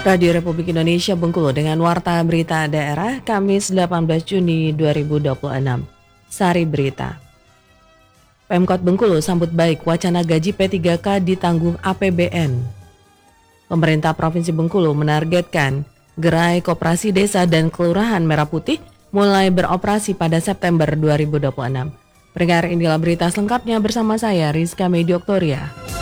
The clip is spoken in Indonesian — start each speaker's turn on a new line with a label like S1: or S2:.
S1: Radio Republik Indonesia Bengkulu dengan Warta Berita Daerah Kamis 18 Juni 2026. Sari Berita. Pemkot Bengkulu sambut baik wacana gaji P3K ditanggung APBN. Pemerintah Provinsi Bengkulu menargetkan gerai koperasi desa dan kelurahan Merah Putih mulai beroperasi pada September 2026. Pendengar, inilah berita selengkapnya bersama saya Rizka Medioktoria.